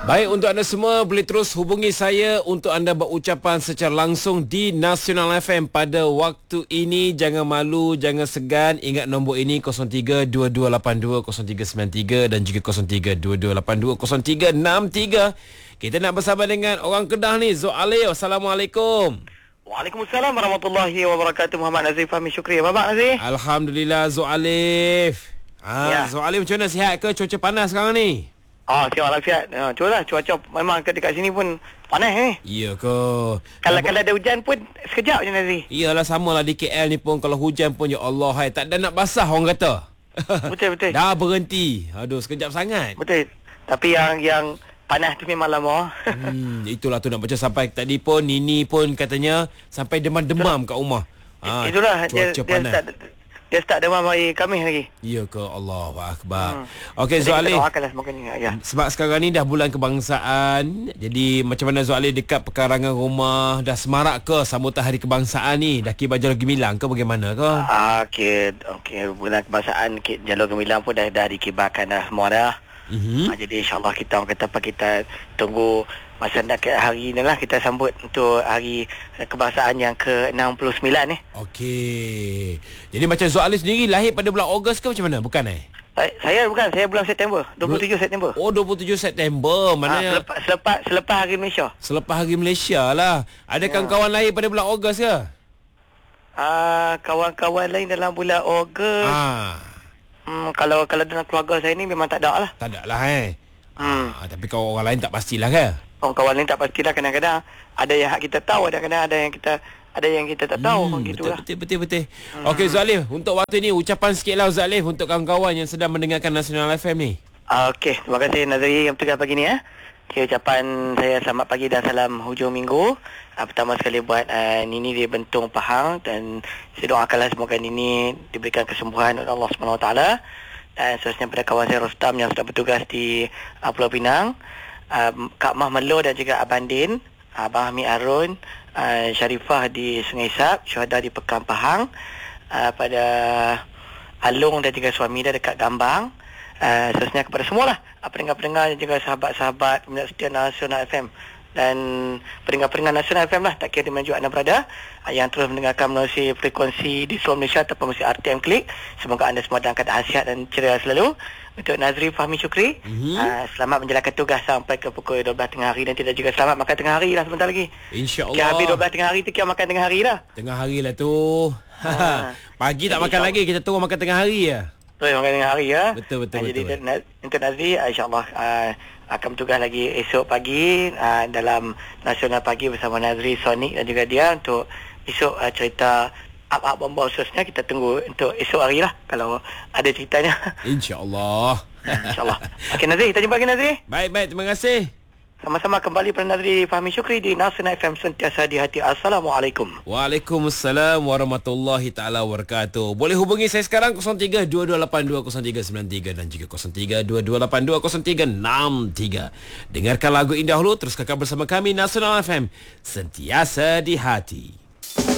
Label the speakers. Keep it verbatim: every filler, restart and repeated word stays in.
Speaker 1: Baik, untuk anda semua boleh terus hubungi saya untuk anda berucapan secara langsung di Nasional F M pada waktu ini. Jangan malu, jangan segan. Ingat nombor ini kosong tiga dua dua lapan dua kosong tiga sembilan tiga dan juga kosong tiga dua dua lapan dua kosong tiga enam tiga. Kita nak bersama dengan orang Kedah ni, Zul Alif. Assalamualaikum.
Speaker 2: Waalaikumsalam warahmatullahi wabarakatuh. Muhammad Nazif Fahmi Syukri. Apa khabar Nazif?
Speaker 1: Alhamdulillah Zul Alif. Ah, ya. Zul Alif macam mana, sihat ke? Cuaca panas sekarang ni?
Speaker 2: Ah, sihat walafiat. Ha, cuaca lah, cuaca memang dekat sini pun panas ni.
Speaker 1: Iya ke?
Speaker 2: Kalau kalau ada hujan pun sekejap je Nazif.
Speaker 1: Iyalah, samalah di K L ni pun kalau hujan pun ya Allah, hai, tak ada nak basah orang kata.
Speaker 2: Betul betul.
Speaker 1: Dah berhenti. Aduh, sekejap sangat.
Speaker 2: Betul. Tapi yang yang panas tu memang lama.
Speaker 1: hmm, itulah tu nak baca sampai tadi pun Nini pun katanya sampai demam-demam kat rumah.
Speaker 2: Ha, itulah dia, dia start dia start demam hari Khamis lagi.
Speaker 1: Ya ke, Allahu Akbar. Hmm. Okey
Speaker 2: Zul
Speaker 1: Alif.
Speaker 2: Ya.
Speaker 1: Sebab sekarang ni dah bulan kebangsaan. Jadi macam mana Zul Alif dekat pekarangan rumah, dah semarak ke sambutan hari kebangsaan ni? Dah kira Jalur Gemilang ke bagaimana ke?
Speaker 2: Ah, okey, okey, bulan kebangsaan Jalur Gemilang pun dah dah dikibarkan dah semua dah. Mm-hmm. Ha, jadi insyaAllah kita orang kata apa, kita tunggu masa nak ke hari ni lah, kita sambut untuk hari kebangsaan yang ke enam puluh sembilan ni.
Speaker 1: Okey. Jadi macam Zul Alif sendiri lahir pada bulan Ogos ke macam mana? Bukan eh?
Speaker 2: Saya, saya bukan, saya bulan September, dua puluh tujuh September.
Speaker 1: Oh, dua puluh tujuh September. Mana
Speaker 2: ha, selepas, selepas selepas hari Malaysia.
Speaker 1: Selepas hari Malaysia lah. Ada kawan-kawan lahir pada bulan Ogos ke?
Speaker 2: Ah, kawan-kawan lain dalam bulan Ogos. Ah. Hmm, kalau kalau dalam keluarga saya ni memang tak ada lah.
Speaker 1: Tak ada lah eh. Hmm. Ah, tapi kalau orang lain tak pastilah ke?
Speaker 2: Orang kawan lain tak pastilah, kadang-kadang ada yang kita tahu, ada kadang ada yang kita ada yang kita tak tahu, hmm,
Speaker 1: betul,
Speaker 2: lah.
Speaker 1: Betul betul betul. Hmm. Okey Zul Alif, untuk waktu ni ucapan sikitlah Zul Alif untuk kawan-kawan yang sedang mendengarkan Nasional F M ni.
Speaker 2: Okey, terima kasih Nazri yang bertugas pagi ni ya. Okay, ucapan saya selamat pagi dan salam hujung minggu. Uh, pertama sekali buat uh, Nini di Bentong Pahang, dan saya doakanlah semoga Nini diberikan kesembuhan oleh Allah Subhanahu Wa Taala. Dan seterusnya pada kawan saya Rostam yang sudah bertugas di uh, Pulau Pinang, uh, Kak Mah Melo dan juga Abang Din, Abang Hamid Arun, uh, Syarifah di Sungai Sap, Syuhada di Pekan Pahang, uh, pada Alung dan juga suami dia dekat Gambang. Uh, seterusnya kepada semualah uh, pendengar-pendengar dan juga sahabat-sahabat peminat setia Nasional F M dan pendengar-pendengar Nasional F M lah, tak kira di mana juga anda berada, uh, yang terus mendengarkan melalui frekuensi di seluruh Malaysia ataupun melalui R T M Klik. Semoga anda semua dalam keadaan sihat dan ceria selalu. Untuk Nazri Fahmi Syukri, mm-hmm. uh, selamat menjalankan tugas sampai ke pukul dua belas tengah hari, dan tidak juga selamat makan tengah hari lah sebentar lagi.
Speaker 1: InsyaAllah.
Speaker 2: Kira habis dua belas tengah hari tu, kira makan tengah hari lah.
Speaker 1: Tengah hari lah tu. uh, Pagi tak makan lagi, kita tunggu makan tengah hari lah.
Speaker 2: Betul, makan tengah hari ya.
Speaker 1: Betul betul uh,
Speaker 2: jadi,
Speaker 1: betul.
Speaker 2: Jadi untuk Nazri, insyaAllah uh, akan bertugas lagi esok pagi uh, dalam Nasional Pagi bersama Nazri, Sonic dan juga dia untuk esok uh, cerita up-up bomba khususnya. Kita tunggu untuk esok hari lah kalau ada ceritanya.
Speaker 1: InsyaAllah.
Speaker 2: InsyaAllah. Okey Nazri, kita jumpa lagi Nazri.
Speaker 1: Baik-baik, terima kasih.
Speaker 2: Sama-sama kembali pada Nazri Fahmi Syukri di Nasional F M, sentiasa di hati. Assalamualaikum.
Speaker 1: Waalaikumsalam warahmatullahi taala wabarakatuh. Boleh hubungi saya sekarang kosong tiga dua dua lapan dua kosong tiga sembilan tiga dan juga kosong tiga dua dua lapan dua kosong tiga enam tiga. Dengarkan lagu indah dulu, terus kakak bersama kami Nasional F M, sentiasa di hati.